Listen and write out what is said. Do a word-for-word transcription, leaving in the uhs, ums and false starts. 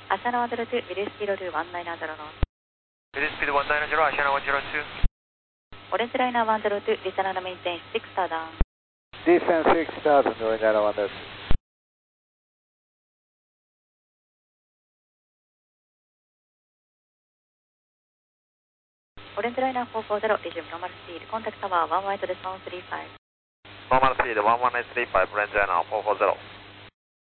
Asana one zero two, Will Speed one nine zero. Will Speed one nine zero, Asana one zero two. Orange Liner one zero two, Descend and maintain six star down. Descend six thousand, Orange Liner one zero two. Orange Liner four four zero, resume normal speed. Contact tower one one eight one three five. Normal speed one one eight three five, Orange Liner four four zero.